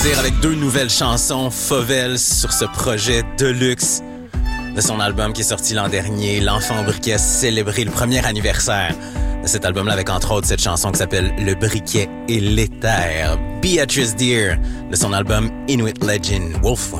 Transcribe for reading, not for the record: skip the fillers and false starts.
Avec 2 nouvelles chansons, Fauvel sur ce projet Deluxe de son album qui est sorti l'an dernier, L'Enfant au briquet a célébré le premier anniversaire de cet album-là avec entre autres cette chanson qui s'appelle Le briquet et l'éther. Beatrice Deer de son album Inuit Legend. Wolf